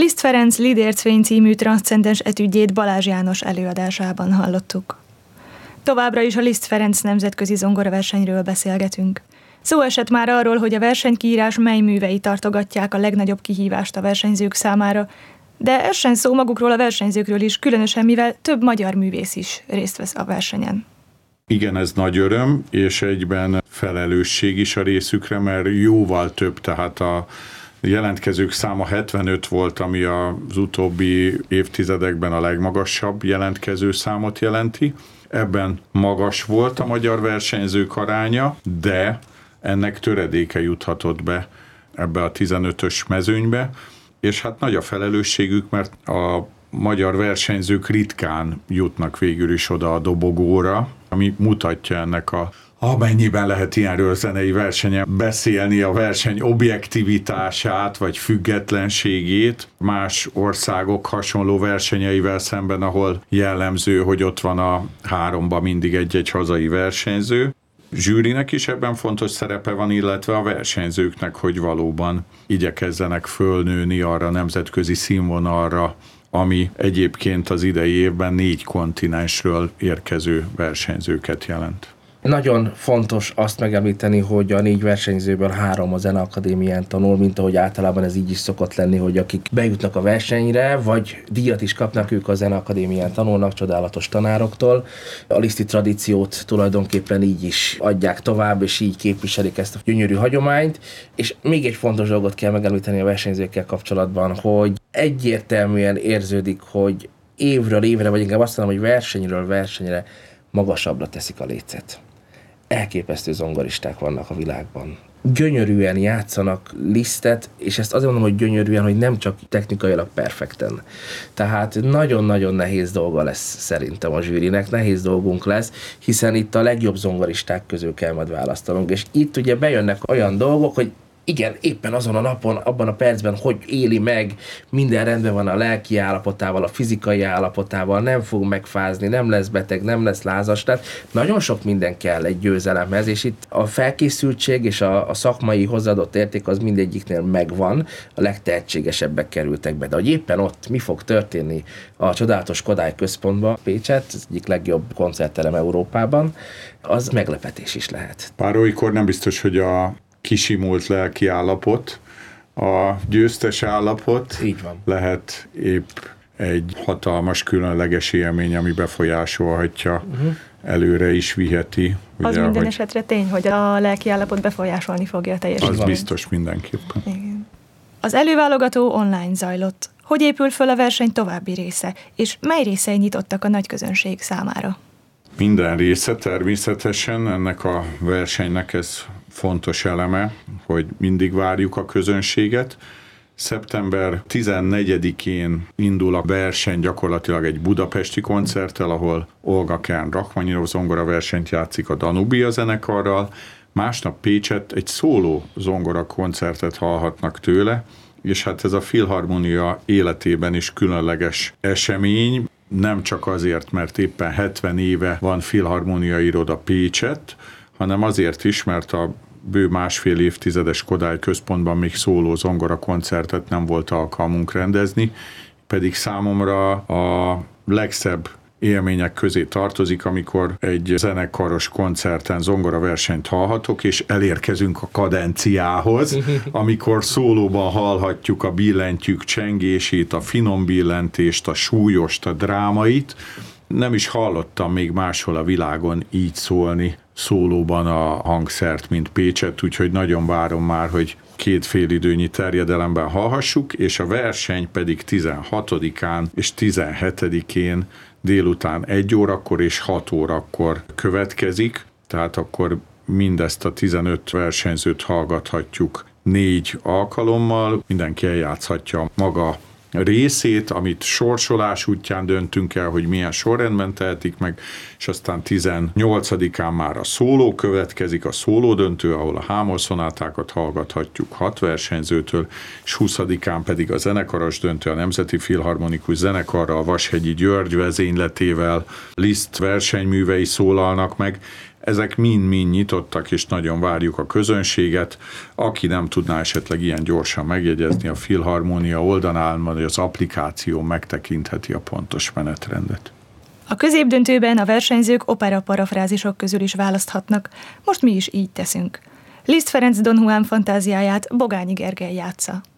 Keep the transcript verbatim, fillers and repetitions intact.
Liszt Ferenc Lidércvény című transzcendens etüdjét Balázs János előadásában hallottuk. Továbbra is a Liszt Ferenc nemzetközi zongoraversenyről beszélgetünk. Szó esett már arról, hogy a versenykiírás mely művei tartogatják a legnagyobb kihívást a versenyzők számára, de essen szó magukról a versenyzőkről is, különösen mivel több magyar művész is részt vesz a versenyen. Igen, ez nagy öröm, és egyben felelősség is a részükre, mert jóval több, tehát a jelentkezők száma hetvenöt volt, ami az utóbbi évtizedekben a legmagasabb jelentkező számot jelenti. Ebben magas volt a magyar versenyzők aránya, de ennek töredéke juthatott be ebbe a tizenötös mezőnybe, és hát nagy a felelősségük, mert a magyar versenyzők ritkán jutnak végül is oda a dobogóra, ami mutatja ennek a amennyiben lehet ilyenről zenei versenyen beszélni, a verseny objektivitását vagy függetlenségét más országok hasonló versenyeivel szemben, ahol jellemző, hogy ott van a háromban mindig egy-egy hazai versenyző. Zsűrinek is ebben fontos szerepe van, illetve a versenyzőknek, hogy valóban igyekezzenek fölnőni arra nemzetközi színvonalra, ami egyébként az idei évben négy kontinensről érkező versenyzőket jelent. Nagyon fontos azt megemlíteni, hogy a négy versenyzőből három a Zeneakadémián tanul, mint ahogy általában ez így is szokott lenni, hogy akik bejutnak a versenyre, vagy díjat is kapnak, ők a Zeneakadémián tanulnak csodálatos tanároktól. A liszti tradíciót tulajdonképpen így is adják tovább, és így képviselik ezt a gyönyörű hagyományt. És még egy fontos dolgot kell megemlíteni a versenyzőkkel kapcsolatban, hogy egyértelműen érződik, hogy évről évre, vagy inkább azt mondom, hogy versenyről versenyre magasabbra teszik a lécet. Elképesztő zongoristák vannak a világban. Gyönyörűen játszanak Lisztet, és ezt azért mondom, hogy gyönyörűen, hogy nem csak technikailag perfekten. Tehát nagyon-nagyon nehéz dolga lesz szerintem a zsűrinek, nehéz dolgunk lesz, hiszen itt a legjobb zongoristák közül kell majd választanunk, és itt ugye bejönnek olyan dolgok, hogy igen, éppen azon a napon, abban a percben, hogy éli meg, minden rendben van a lelki állapotával, a fizikai állapotával, nem fog megfázni, nem lesz beteg, nem lesz lázas, tehát nagyon sok minden kell egy győzelemhez, és itt a felkészültség és a, a szakmai hozzáadott érték az mindegyiknél megvan, a legtehetségesebbek kerültek be, de hogy éppen ott mi fog történni a csodálatos Kodály Központban, Pécset, az egyik legjobb koncertterem Európában, az meglepetés is lehet. Pár olykor nem biztos, hogy a kisimult lelki állapot, a győztes állapot így van. Lehet épp egy hatalmas, különleges élmény, ami befolyásolhatja, uh-huh. előre is viheti. Az ugye, minden hogy esetre tény, hogy a lelki állapot befolyásolni fogja a teljesítményt. Az biztos mindenképpen. Igen. Az előválogató online zajlott. Hogy épül föl a verseny további része, és mely részei nyitottak a nagy közönség számára? Minden része természetesen, ennek a versenynek ez fontos eleme, hogy mindig várjuk a közönséget. Szeptember tizennegyedikén indul a verseny gyakorlatilag egy budapesti koncerttel, ahol Olga Kern Rachmaninov zongora versenyt játszik a Danubia zenekarral. Másnap Pécsett egy szóló zongora koncertet hallhatnak tőle, és hát ez a Filharmonia életében is különleges esemény, nem csak azért, mert éppen hetven éve van Filharmonia iroda Pécsett, hanem azért is, mert a bő másfél évtizedes Kodály Központban még szóló zongora koncertet nem volt alkalmunk rendezni, pedig számomra a legszebb élmények közé tartozik, amikor egy zenekaros koncerten zongoraversenyt hallhatok, és elérkezünk a kadenciához, amikor szólóban hallhatjuk a billentyűk csengését, a finom billentést, a súlyost, a drámait. Nem is hallottam még máshol a világon így szólni szólóban a hangszert, mint Pécsett, úgyhogy nagyon várom már, hogy két félidőnyi terjedelemben hallhassuk, és a verseny pedig tizenhatodikán és tizenhetedikén délután egy órakor és hat órakor következik, tehát akkor mindezt a tizenöt versenyzőt hallgathatjuk négy alkalommal, mindenki eljátszhatja maga részét, amit sorsolás útján döntünk el, hogy milyen sorrendben tehetik meg, és aztán tizennyolcadikán már a szóló következik, a szóló döntő, ahol a hámolszonátákat hallgathatjuk hat versenyzőtől, és huszadikán pedig a zenekaros döntő, a Nemzeti Filharmonikus Zenekarral, Vashegyi György vezényletével, Liszt versenyművei szólalnak meg. Ezek mind-mind nyitottak, és nagyon várjuk a közönséget. Aki nem tudná esetleg ilyen gyorsan megjegyezni, a Filharmónia oldalán, vagy az applikáció megtekintheti a pontos menetrendet. A középdöntőben a versenyzők opera parafrázisok közül is választhatnak. Most mi is így teszünk. Liszt Ferenc Don Juan fantáziáját Bogányi Gergely játsza.